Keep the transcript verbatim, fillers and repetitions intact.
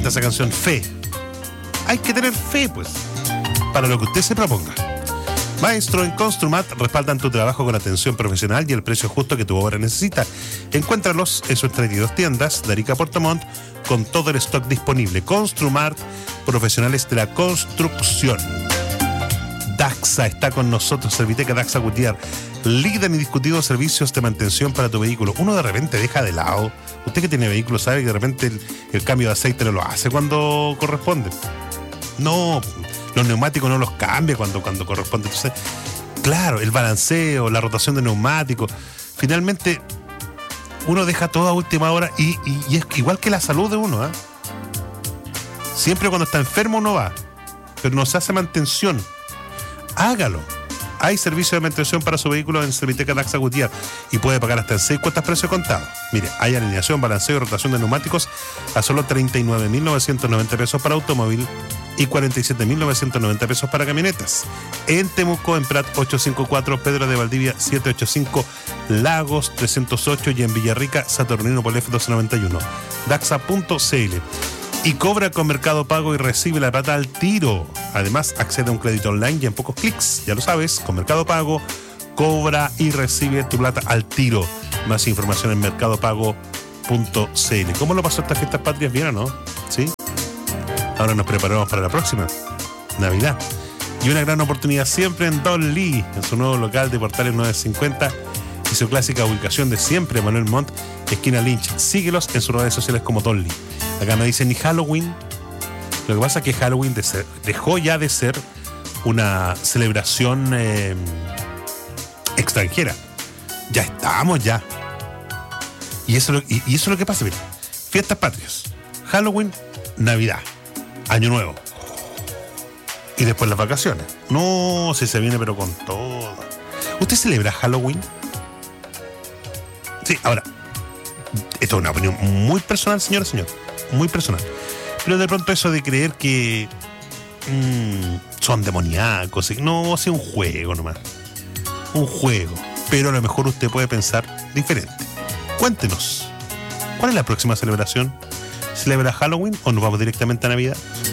encanta esa canción, Fe. Hay que tener fe, pues, para lo que usted se proponga. Maestro, en Construmat respaldan tu trabajo con atención profesional y el precio justo que tu obra necesita. Encuéntralos en sus treinta y dos tiendas de Arica, Puerto Montt, con todo el stock disponible. Construmat, profesionales de la construcción. Daxa está con nosotros, Serviteca Daxa Gutiérrez, líder en indiscutidos servicios de mantención para tu vehículo. Uno de repente deja de lado. Usted que tiene vehículo sabe que de repente el, el cambio de aceite no lo hace cuando corresponde. No, los neumáticos no los cambia cuando, cuando corresponde. Entonces, claro, el balanceo, la rotación de neumáticos, finalmente uno deja todo a última hora y, y, y es igual que la salud de uno, ¿eh? Siempre cuando está enfermo uno va, pero no se hace mantención. Hágalo. Hay servicio de mantención para su vehículo en Serviteca Daxa Gutiérrez y puede pagar hasta en seis cuotas precio contado. Mire, hay alineación, balanceo y rotación de neumáticos a solo treinta y nueve mil novecientos noventa pesos para automóvil y cuarenta y siete mil novecientos noventa pesos para camionetas. En Temuco, en Prat ochocientos cincuenta y cuatro, Pedro de Valdivia setecientos ochenta y cinco, Lagos trescientos ocho y en Villarrica, Saturnino por F doscientos noventa y uno. Daxa punto c l. Y cobra con Mercado Pago y recibe la plata al tiro. Además, accede a un crédito online y en pocos clics. Ya lo sabes, con Mercado Pago, cobra y recibe tu plata al tiro. Más información en mercado pago punto c l. ¿Cómo lo pasó estas fiestas patrias? ¿Bien o no? ¿Sí? Ahora nos preparamos para la próxima, Navidad. Y una gran oportunidad siempre en Don Lee, en su nuevo local de Portales novecientos cincuenta y su clásica ubicación de siempre, Manuel Montt, esquina Lynch. Síguelos en sus redes sociales como Don Lee. Acá me dicen, ¿y Halloween? Lo que pasa es que Halloween de ser, dejó ya de ser una celebración eh, extranjera. Ya estamos, ya. Y eso, y, y eso es lo que pasa, mira. Fiestas patrias, Halloween, Navidad, Año Nuevo. Y después las vacaciones. No, si se viene pero con todo. ¿Usted celebra Halloween? Sí, ahora, esto es una opinión muy personal, señora, señor. Muy personal. Pero de pronto eso de creer que mmm, son demoníacos, no, es un juego nomás. Un juego. Pero a lo mejor usted puede pensar diferente. Cuéntenos, ¿cuál es la próxima celebración? ¿Celebra Halloween o nos vamos directamente a Navidad?